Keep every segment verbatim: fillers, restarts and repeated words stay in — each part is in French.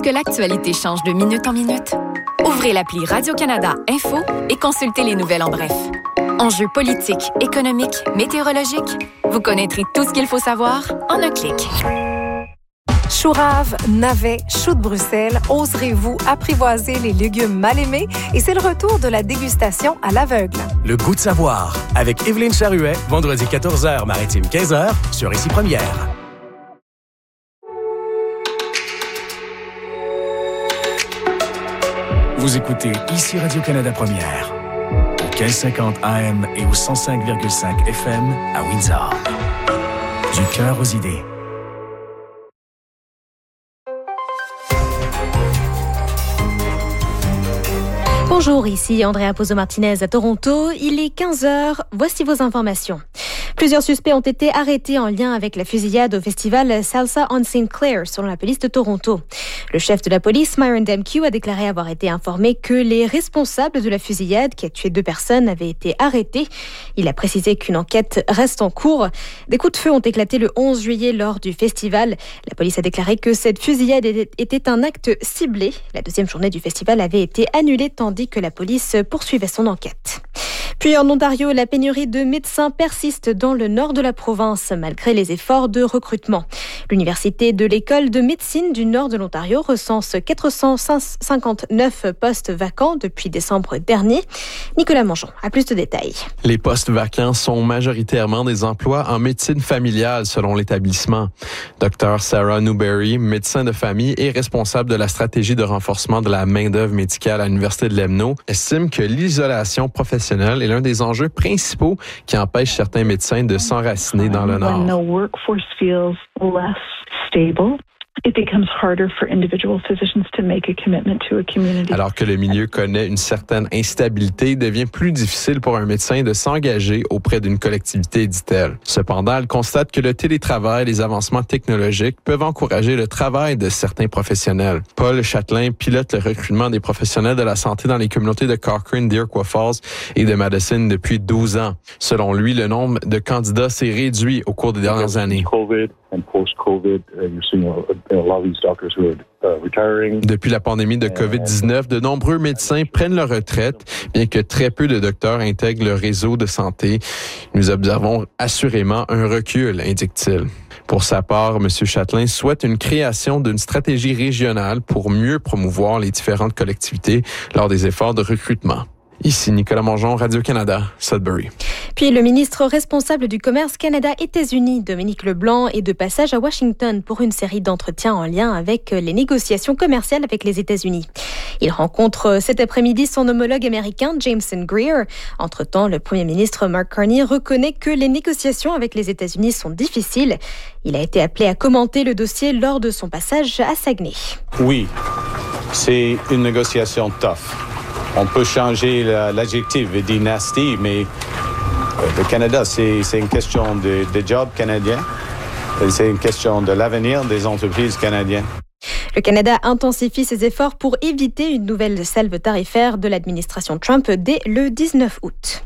que l'actualité change de minute en minute? Ouvrez l'appli Radio-Canada Info et consultez les nouvelles en bref. Enjeux politiques, économiques, météorologiques, vous connaîtrez tout ce qu'il faut savoir en un clic. Choux rave, navets, choux de Bruxelles, oserez-vous apprivoiser les légumes mal aimés? Et c'est le retour de la dégustation à l'aveugle. Le goût de savoir, avec Evelyne Charruet, vendredi quatorze heures, maritime quinze heures, sur Ici Première. Vous écoutez Ici Radio-Canada Première, au quinze cinquante A M et au cent cinq virgule cinq F M à Windsor. Du cœur aux idées. Bonjour, ici Andrea Pozo-Martinez à Toronto. Il est quinze heures. Voici vos informations. Plusieurs suspects ont été arrêtés en lien avec la fusillade au festival Salsa on Saint Clair, selon la police de Toronto. Le chef de la police, Myron Demkew, a déclaré avoir été informé que les responsables de la fusillade, qui a tué deux personnes, avaient été arrêtés. Il a précisé qu'une enquête reste en cours. Des coups de feu ont éclaté le onze juillet lors du festival. La police a déclaré que cette fusillade était un acte ciblé. La deuxième journée du festival avait été annulée tandis que la police poursuivait son enquête. Puis en Ontario, la pénurie de médecins persiste dans le nord de la province, malgré les efforts de recrutement. L'Université de l'École de médecine du nord de l'Ontario recense quatre cent cinquante-neuf postes vacants depuis décembre dernier. Nicolas Mongeon a plus de détails. Les postes vacants sont majoritairement des emplois en médecine familiale, selon l'établissement. Docteur Sarah Newberry, médecin de famille et responsable de la stratégie de renforcement de la main-d'œuvre médicale à l'Université de l'Emno, estime que l'isolation professionnelle est l'un des enjeux principaux qui empêche certains médecins de s'enraciner dans le Nord. When the workforce feels less stable, it becomes harder for individual physicians to make a commitment to a community. Alors que le milieu connaît une certaine instabilité, il devient plus difficile pour un médecin de s'engager auprès d'une collectivité, dit-elle. Cependant, elle constate que le télétravail et les avancements technologiques peuvent encourager le travail de certains professionnels. Paul Châtelain pilote le recrutement des professionnels de la santé dans les communautés de Cochrane, d'Iroquois Falls et de Madison depuis douze ans. Selon lui, le nombre de candidats s'est réduit au cours des dernières années. Depuis la pandémie de covid dix-neuf, de nombreux médecins prennent leur retraite, bien que très peu de docteurs intègrent le réseau de santé. Nous observons assurément un recul, indique-t-il. Pour sa part, M. Châtelain souhaite une création d'une stratégie régionale pour mieux promouvoir les différentes collectivités lors des efforts de recrutement. Ici Nicolas Mongeon, Radio-Canada, Sudbury. Puis le ministre responsable du commerce Canada-États-Unis, Dominique Leblanc, est de passage à Washington pour une série d'entretiens en lien avec les négociations commerciales avec les États-Unis. Il rencontre cet après-midi son homologue américain, Jameson Greer. Entre-temps, le premier ministre Mark Carney reconnaît que les négociations avec les États-Unis sont difficiles. Il a été appelé à commenter le dossier lors de son passage à Saguenay. Oui, c'est une négociation tough. On peut changer l'adjectif et dire nasty, mais le Canada, c'est, c'est une question de, de job canadien. C'est une question de l'avenir des entreprises canadiennes. Le Canada intensifie ses efforts pour éviter une nouvelle salve tarifaire de l'administration Trump dès le dix-neuf août.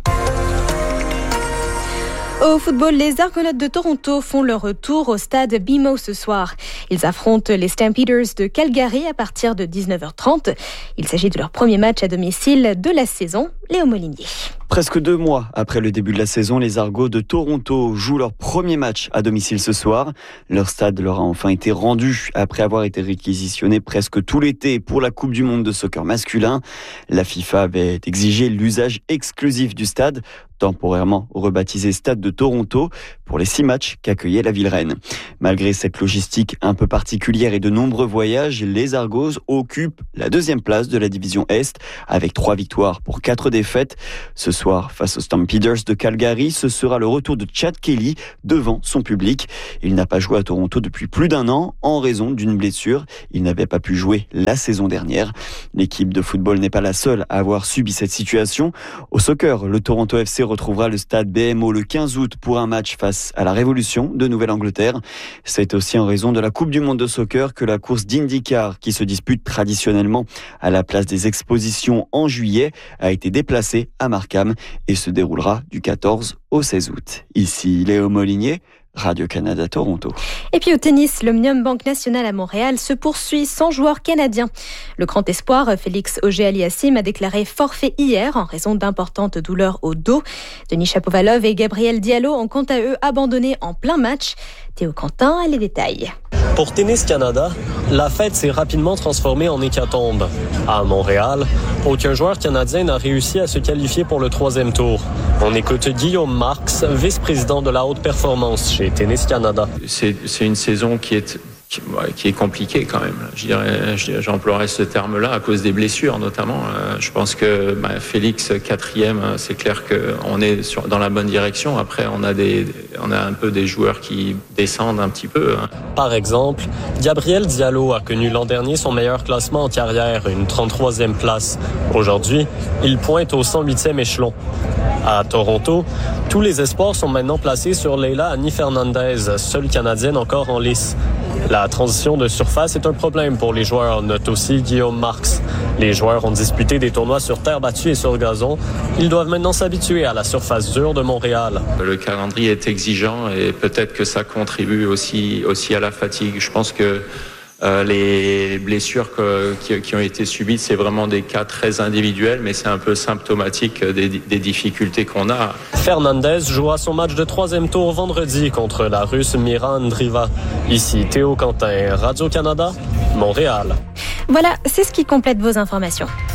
Au football, les Argonautes de Toronto font leur retour au stade B M O ce soir. Ils affrontent les Stampeders de Calgary à partir de dix-neuf heures trente. Il s'agit de leur premier match à domicile de la saison. Léo Molinier. Presque deux mois après le début de la saison, les Argos de Toronto jouent leur premier match à domicile ce soir. Leur stade leur a enfin été rendu après avoir été réquisitionné presque tout l'été pour la Coupe du monde de soccer masculin. La FIFA avait exigé l'usage exclusif du stade, temporairement rebaptisé Stade de Toronto, pour les six matchs qu'accueillait la Ville-Reine. Malgré cette logistique un peu particulière et de nombreux voyages, les Argos occupent la deuxième place de la division Est, avec trois victoires pour quatre défaites. Ce soir, face aux Stampeders de Calgary, ce sera le retour de Chad Kelly devant son public. Il n'a pas joué à Toronto depuis plus d'un an en raison d'une blessure. Il n'avait pas pu jouer la saison dernière. L'équipe de football n'est pas la seule à avoir subi cette situation. Au soccer, le Toronto F C retrouvera le stade B M O le quinze août pour un match face à la Révolution de Nouvelle-Angleterre. C'est aussi en raison de la Coupe du monde de soccer que la course d'IndyCar, qui se dispute traditionnellement à la place des expositions en juillet, a été déplacée à Markham et se déroulera du quatorze au seize août. Ici Léo Molinier, Radio-Canada Toronto. Et puis au tennis, l'Omnium Banque Nationale à Montréal se poursuit sans joueur canadien. Le grand espoir, Félix Auger-Aliassime, a déclaré forfait hier en raison d'importantes douleurs au dos. Denis Shapovalov et Gabriel Diallo ont quant à eux abandonné en plein match. Théo Quentin a les détails. Pour Tennis Canada, la fête s'est rapidement transformée en hécatombe. À Montréal, aucun joueur canadien n'a réussi à se qualifier pour le troisième tour. On écoute Guillaume Marx, vice-président de la haute performance chez Tennis Canada. C'est, c'est une saison qui est, qui, qui est compliquée quand même. Je dirais, j'emploierais ce terme-là à cause des blessures notamment. Je pense que bah, Félix, quatrième, c'est clair qu'on est sur, dans la bonne direction. Après, on a, des, on a un peu des joueurs qui descendent un petit peu. Par exemple, Gabriel Diallo a connu l'an dernier son meilleur classement en carrière, une trente-troisième place. Aujourd'hui, il pointe au cent huitième échelon. À Toronto, tous les espoirs sont maintenant placés sur Leila Annie Fernandez, seule Canadienne encore en lice. La transition de surface est un problème pour les joueurs, note aussi Guillaume Marx. Les joueurs ont disputé des tournois sur terre battue et sur gazon. Ils doivent maintenant s'habituer à la surface dure de Montréal. Le calendrier est exigeant et peut-être que ça contribue aussi, aussi à la fatigue. Je pense que Euh, les blessures que, qui, qui ont été subies, c'est vraiment des cas très individuels, mais c'est un peu symptomatique des, des difficultés qu'on a. Fernandez jouera son match de troisième tour vendredi contre la Russe Mira Andriva. Ici Théo Quentin, Radio-Canada, Montréal. Voilà, c'est ce qui complète vos informations.